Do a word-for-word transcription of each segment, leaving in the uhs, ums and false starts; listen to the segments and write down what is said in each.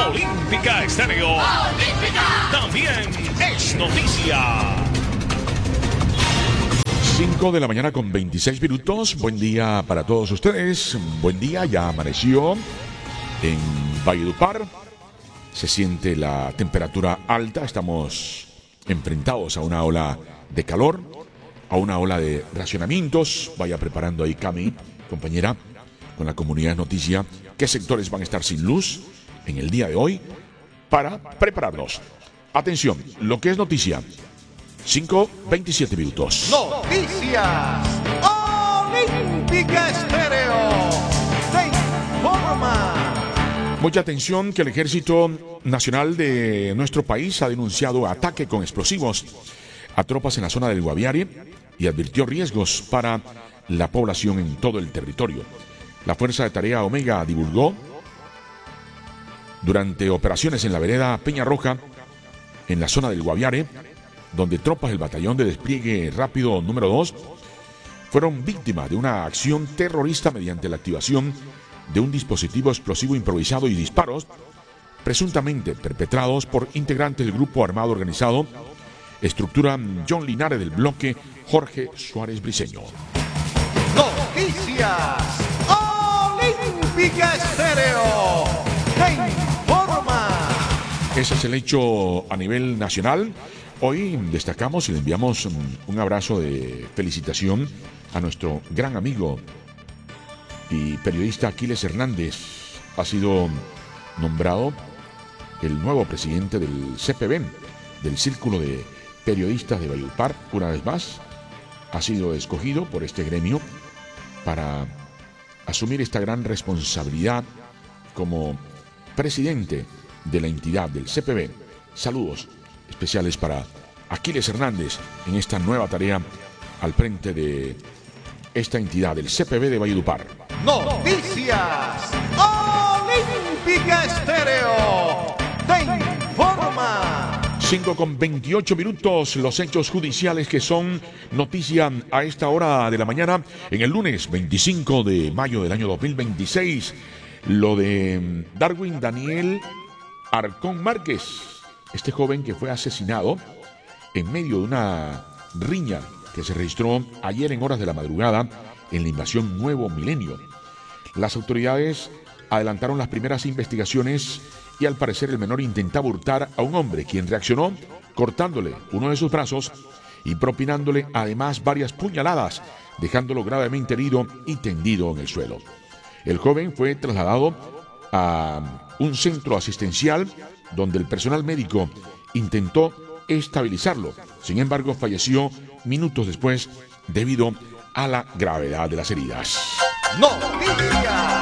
Olímpica Estéreo. Olímpica. También es noticia. cinco de la mañana con veintiséis minutos. Buen día para todos ustedes. Buen día, ya amaneció en Valledupar. Se siente la temperatura alta. Estamos enfrentados a una ola de calor, a una ola de racionamientos. Vaya preparando ahí, Cami, compañera, con la comunidad noticia, qué sectores van a estar sin luz en el día de hoy para prepararnos. Atención, lo que es noticia. cinco veintisiete minutos. Noticias Olímpica Estéreo te informa. Mucha atención, que el Ejército Nacional de nuestro país ha denunciado ataque con explosivos a tropas en la zona del Guaviare y advirtió riesgos para la población en todo el territorio. La Fuerza de Tarea Omega divulgó durante operaciones en la vereda Peña Roja, en la zona del Guaviare, donde tropas del Batallón de Despliegue Rápido número dos fueron víctimas de una acción terrorista mediante la activación de un dispositivo explosivo improvisado y disparos presuntamente perpetrados por integrantes del grupo armado organizado estructura John Linares del bloque Jorge Suárez Briceño. Noticias Olímpica Estéreo te informa. Ese es el hecho a nivel nacional. Hoy destacamos y le enviamos un abrazo de felicitación a nuestro gran amigo y periodista Aquiles Hernández. Ha sido nombrado el nuevo presidente del C P B, del Círculo de Periodistas de Valledupar. Una vez más, ha sido escogido por este gremio para asumir esta gran responsabilidad como presidente de la entidad del C P B. Saludos especiales para Aquiles Hernández en esta nueva tarea al frente de esta entidad del C P B de Valledupar. Noticias Olímpica Estéreo te informa. cinco con veintiocho minutos, los hechos judiciales que son noticia a esta hora de la mañana en el lunes veinticinco de mayo del año dos mil veintiséis. Lo de Darwin Daniel Arcón Márquez, este joven que fue asesinado en medio de una riña que se registró ayer en horas de la madrugada en la invasión Nuevo Milenio. Las autoridades adelantaron las primeras investigaciones y al parecer el menor intentaba hurtar a un hombre, quien reaccionó cortándole uno de sus brazos y propinándole además varias puñaladas, dejándolo gravemente herido y tendido en el suelo. El joven fue trasladado a un centro asistencial donde el personal médico intentó estabilizarlo. Sin embargo, falleció minutos después debido a la gravedad de las heridas. Noticias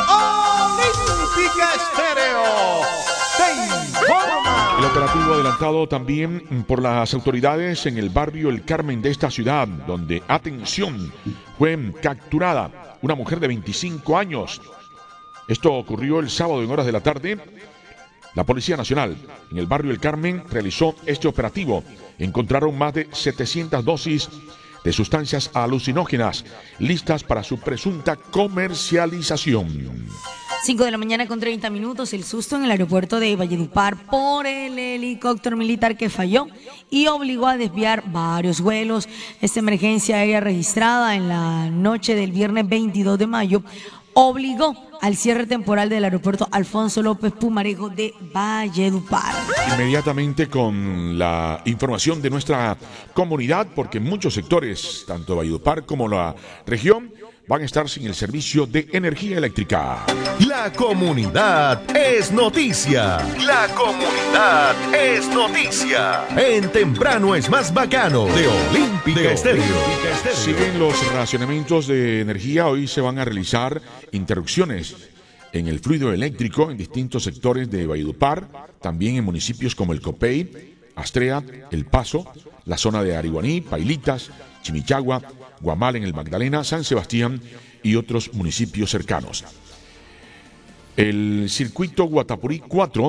Olímpica Estéreo te informa. El operativo adelantado también por las autoridades en el barrio El Carmen de esta ciudad, donde, atención, fue capturada una mujer de veinticinco años. Esto ocurrió el sábado en horas de la tarde. La Policía Nacional en el barrio El Carmen realizó este operativo. Encontraron más de setecientas dosis de sustancias alucinógenas listas para su presunta comercialización. cinco de la mañana con treinta minutos, el susto en el aeropuerto de Valledupar por el helicóptero militar que falló y obligó a desviar varios vuelos. Esta emergencia aérea registrada en la noche del viernes veintidós de mayo obligó al cierre temporal del aeropuerto Alfonso López Pumarejo de Valledupar. Inmediatamente con la información de nuestra comunidad, porque muchos sectores, tanto Valledupar como la región, van a estar sin el servicio de energía eléctrica. La comunidad es noticia. La comunidad es noticia. En Temprano es más bacano de Olímpica Estéreo. Siguen los racionamientos de energía. Hoy se van a realizar interrupciones en el fluido eléctrico en distintos sectores de Valledupar, también en municipios como el Copey, Astrea, El Paso, la zona de Ariguaní, Pailitas, Chimichagua, Guamal en el Magdalena, San Sebastián y otros municipios cercanos. El circuito Guatapurí cuatro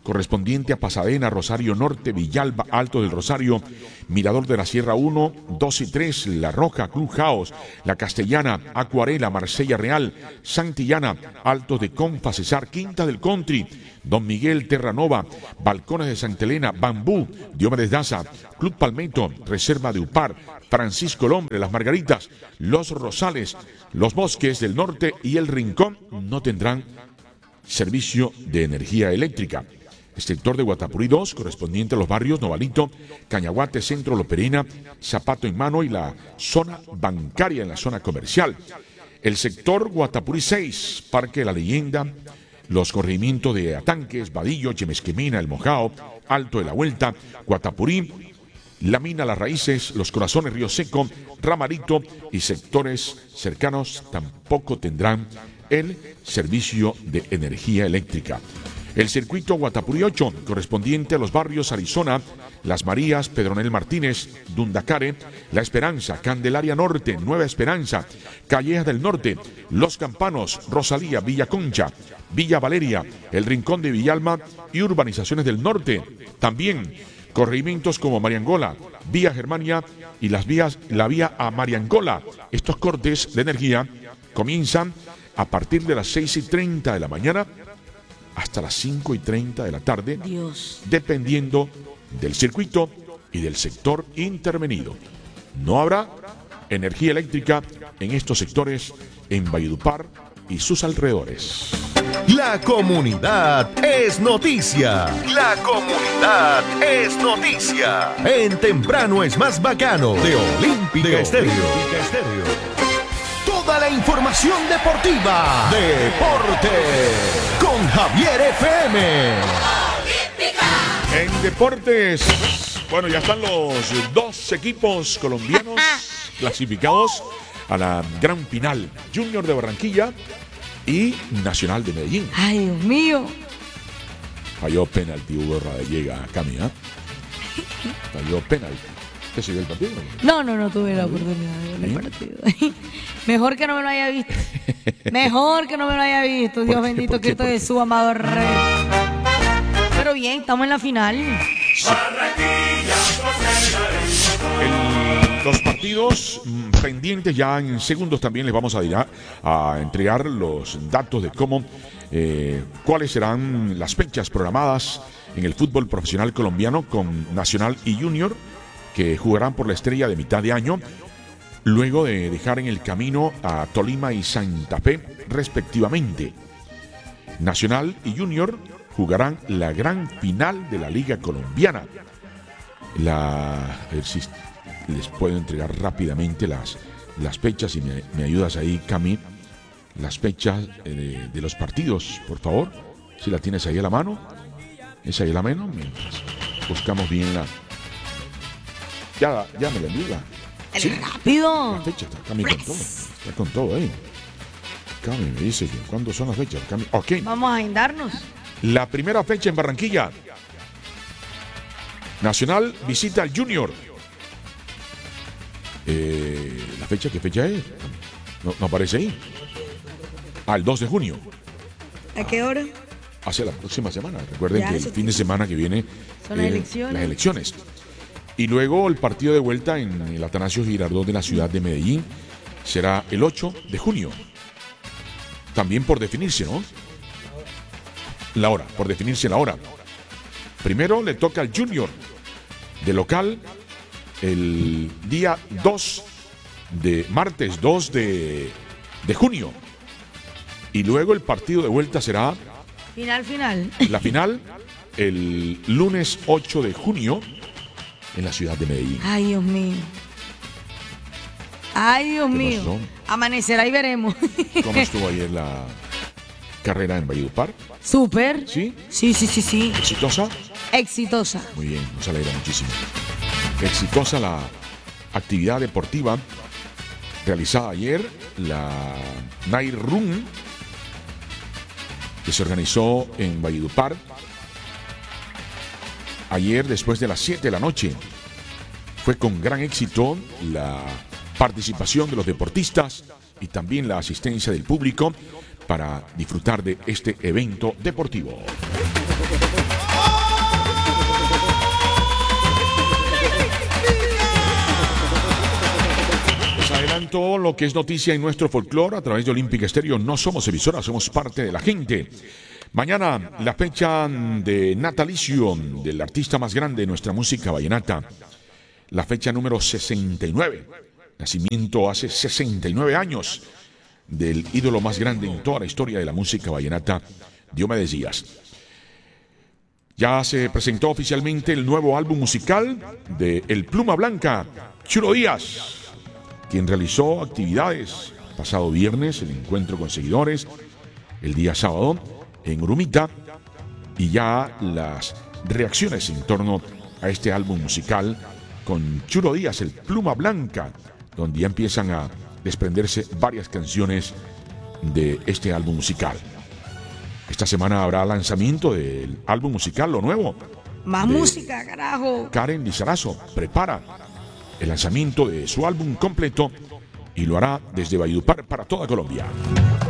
correspondiente a Pasadena, Rosario Norte, Villalba, Alto del Rosario, Mirador de la Sierra uno, dos y tres, La Roja, Clubhouse, La Castellana, Acuarela, Marsella Real, Santillana, Altos de Compa, Cesar, Quinta del Country, Don Miguel, Terranova, Balcones de Santa Elena, Bambú, Diomedes Daza, Club Palmetto, Reserva de Upar, Francisco el Hombre, Las Margaritas, Los Rosales, Los Bosques del Norte y El Rincón no tendrán servicio de energía eléctrica. El sector de Guatapurí dos, correspondiente a los barrios Novalito, Cañaguate, Centro, Loperena, Zapato en Mano y la zona bancaria en la zona comercial. El sector Guatapurí seis, Parque de la Leyenda, los corregimientos de Atanques, Vadillo, Yemesquemina, El Mojao, Alto de la Vuelta, Guatapurí, La Mina, Las Raíces, Los Corazones, Río Seco, Ramarito y sectores cercanos tampoco tendrán el servicio de energía eléctrica. El circuito Guatapurí ocho, correspondiente a los barrios Arizona, Las Marías, Pedronel Martínez, Dundacare, La Esperanza, Candelaria Norte, Nueva Esperanza, Callejas del Norte, Los Campanos, Rosalía, Villa Concha, Villa Valeria, El Rincón de Villalma y urbanizaciones del norte. También corregimientos como Mariangola, Vía Germania y las vías, la vía a Mariangola. Estos cortes de energía comienzan a partir de las seis y treinta de la mañana hasta las cinco y treinta de la tarde, Dios. dependiendo del circuito y del sector intervenido. No habrá energía eléctrica en estos sectores en Valledupar y sus alrededores. La comunidad es noticia. La comunidad es noticia. En Temprano es más bacano de Olímpica Estéreo. Toda la información deportiva. Deporte con Javier F M. En deportes, bueno, ya están los dos equipos colombianos clasificados a la gran final. Junior de Barranquilla y Nacional de Medellín. Ay, Dios mío. Falló penalti Hugo Radallega, Cami, ¿eh? Falló penalti. ¿Qué se vio el partido? No, no, no tuve la oportunidad de ver el partido. Mejor que no me lo haya visto. Mejor que no me lo haya visto. Dios ¿Por qué? bendito, ¿Por qué? Cristo ¿Por qué? Jesús, amado Rey. Pero bien, estamos en la final. El- los partidos mm, pendientes ya en segundos también les vamos a, dirá- a entregar los datos de cómo, eh, cuáles serán las fechas programadas en el fútbol profesional colombiano con Nacional y Junior, que jugarán por la estrella de mitad de año, luego de dejar en el camino a Tolima y Santa Fe, respectivamente. Nacional y Junior jugarán la gran final de la Liga Colombiana. La, a ver si les puedo entregar rápidamente las, las fechas, y me, me ayudas ahí, Cami, las fechas eh, de los partidos, por favor. Si la tienes ahí a la mano, es ahí a la mano, mientras buscamos bien la... Ya, ya me la envía. Sí, Rápido. la fecha está Cami con todo. Está con todo ahí. Cami me dice que cuándo son las fechas. Cami, ok. Vamos a agendarnos. La primera fecha en Barranquilla. Nacional visita al Junior. Eh, ¿La fecha qué fecha es? No, no aparece ahí. Ah, el dos de junio. ¿A qué hora? Hacia la próxima semana. Recuerden Ya, que el eso fin de semana que viene Son las eh, elecciones. las elecciones. Y luego el partido de vuelta en el Atanasio Girardot de la ciudad de Medellín será el ocho de junio. También por definirse, ¿no? La hora, por definirse la hora. Primero le toca al Junior de local el día dos de martes dos de, de junio. Y luego el partido de vuelta será Final, final. la final el lunes ocho de junio en la ciudad de Medellín. Ay, Dios mío. Ay, Dios ¿Qué mío. pasó? Amanecerá y veremos. ¿Cómo estuvo ayer la carrera en Valledupar? Súper. ¿Sí? Sí, sí, sí, sí. ¿Exitosa? Exitosa. Muy bien, nos alegra muchísimo. Exitosa la actividad deportiva realizada ayer, la Night Run, que se organizó en Valledupar ayer después de las siete de la noche. Fue con gran éxito la participación de los deportistas y también la asistencia del público para disfrutar de este evento deportivo. todo lo que es noticia en nuestro folclore a través de Olímpica Estéreo. No somos emisora, somos parte de la gente. Mañana, la fecha de natalicio del artista más grande de nuestra música vallenata. La fecha número sesenta y nueve. Nacimiento hace sesenta y nueve años del ídolo más grande en toda la historia de la música vallenata, Diomedes Díaz. Ya se presentó oficialmente el nuevo álbum musical de El Pluma Blanca, Chulo Díaz, quien realizó actividades pasado viernes, el encuentro con seguidores, el día sábado en Urumita, y ya las reacciones en torno a este álbum musical con Chulo Díaz, El Pluma Blanca, donde ya empiezan a desprenderse varias canciones de este álbum musical. Esta semana habrá lanzamiento del álbum musical, lo nuevo. Más música, carajo. Karen Lizarazo prepara el lanzamiento de su álbum completo y lo hará desde Valledupar para toda Colombia.